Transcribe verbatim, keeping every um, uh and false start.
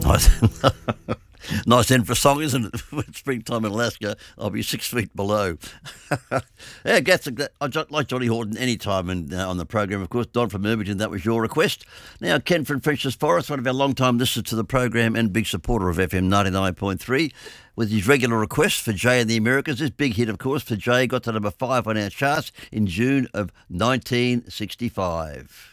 Nice. Nice end for a song, isn't it? With springtime in Alaska, I'll be six feet below. Yeah, gets I like Johnny Horton any time and, uh, on the program, of course. Don from Irvington, that was your request. Now, Ken from French's Forest, one of our long-time listeners to the program and big supporter of F M ninety-nine point three, with his regular request for Jay and the Americans. This big hit, of course, for Jay, got to number five on our charts in June of nineteen sixty-five.